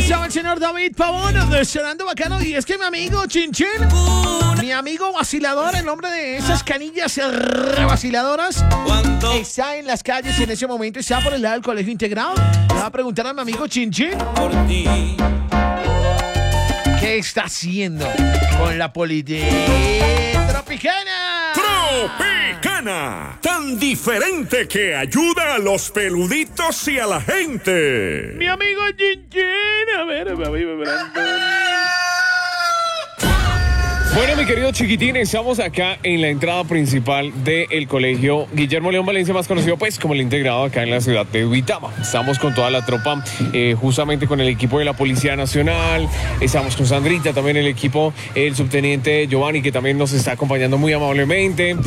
estaba el señor David Pavón, sonando bacano. Y es que mi amigo Chinchín, mi amigo vacilador, el nombre de esas canillas vaciladoras, está en las calles en ese momento. Está por el lado del colegio integrado. Le voy a preguntar a mi amigo Chinchín ¿qué está haciendo con la política tropicana? Tropicana, tan diferente que ayuda a los peluditos y a la gente. Mi amigo Chinchín, a ver. Bueno, mi querido chiquitín, estamos acá en la entrada principal del colegio Guillermo León Valencia, más conocido pues como el integrado acá en la ciudad de Duitama. Estamos con toda la tropa, justamente con el equipo de la Policía Nacional, estamos con Sandrita, también el equipo, el subteniente Giovanni, que también nos está acompañando muy amablemente.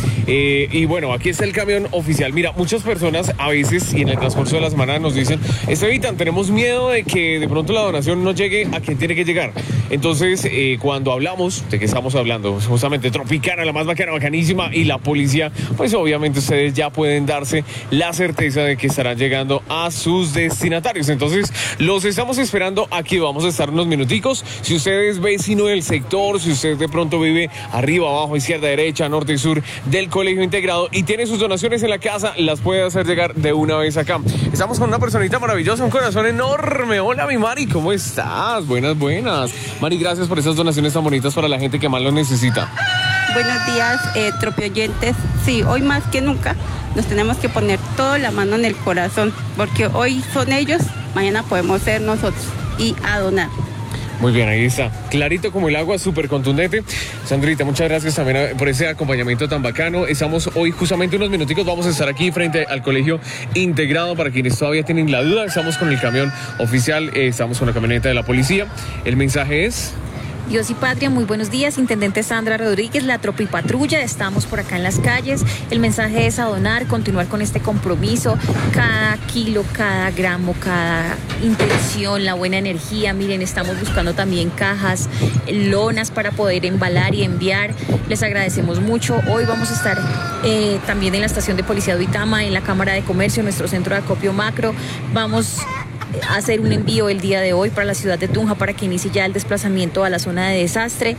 Y bueno, aquí está el camión oficial. Mira, muchas personas a veces y en el transcurso de la semana nos dicen, Estevitan, tenemos miedo de que de pronto la donación no llegue a quien tiene que llegar. Entonces, cuando hablamos de que estamos hablando justamente Tropicana, la más bacana, bacanísima, y la policía, pues obviamente ustedes ya pueden darse la certeza de que estarán llegando a sus destinatarios. Entonces los estamos esperando aquí, vamos a estar unos minuticos. Si usted es vecino del sector, si usted de pronto vive arriba, abajo, izquierda, derecha, norte y sur del colegio integrado y tiene sus donaciones en la casa, las puede hacer llegar de una vez acá. Estamos con una personita maravillosa, un corazón enorme. Hola, mi Mari, ¿cómo estás? Buenas. Mari, gracias por esas donaciones tan bonitas para la gente que más lo necesita. Buenos días, tropioyentes. Sí, hoy más que nunca nos tenemos que poner toda la mano en el corazón, porque hoy son ellos, mañana podemos ser nosotros, y a donar. Muy bien, ahí está. Clarito como el agua, súper contundente. Sandrita, muchas gracias también por ese acompañamiento tan bacano. Estamos hoy justamente unos minuticos, vamos a estar aquí frente al colegio integrado para quienes todavía tienen la duda. Estamos con el camión oficial, estamos con la camioneta de la policía. El mensaje es... Dios y Patria, muy buenos días, Intendente Sandra Rodríguez, la Tropipatrulla, estamos por acá en las calles. El mensaje es a donar, continuar con este compromiso, cada kilo, cada gramo, cada intención, la buena energía. Miren, estamos buscando también cajas, lonas para poder embalar y enviar. Les agradecemos mucho. Hoy vamos a estar también en la estación de policía de Duitama, en la Cámara de Comercio, nuestro centro de acopio macro. Vamos a hacer un envío el día de hoy para la ciudad de Tunja para que inicie ya el desplazamiento a la zona de desastre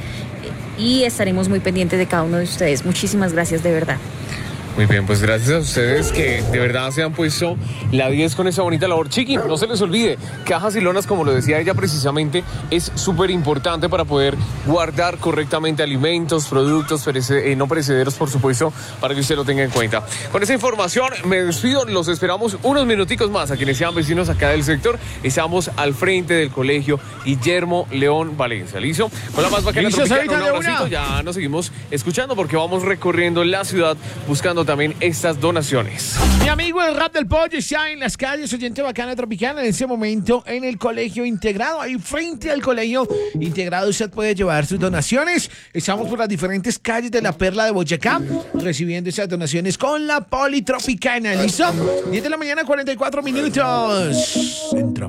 y estaremos muy pendientes de cada uno de ustedes. Muchísimas gracias, de verdad. Muy bien, pues gracias a ustedes que de verdad se han puesto la 10 con esa bonita labor. Chiqui, no se les olvide, cajas y lonas, como lo decía ella precisamente, es súper importante para poder guardar correctamente alimentos, productos no perecederos, por supuesto, para que usted lo tenga en cuenta. Con esa información me despido, los esperamos unos minuticos más a quienes sean vecinos acá del sector. Estamos al frente del colegio Guillermo León Valencia. ¿Listo? Con la más bacana tropicana, un abracito, ya nos seguimos escuchando porque vamos recorriendo la ciudad buscando también estas donaciones. Mi amigo el rap del pollo está en las calles, oyente bacana tropicana, en ese momento en el colegio integrado, ahí frente al colegio integrado usted puede llevar sus donaciones. Estamos por las diferentes calles de la Perla de Boyacá recibiendo esas donaciones con la Politropicana. ¿Listo? 10 de la mañana, 44 minutos. Centro.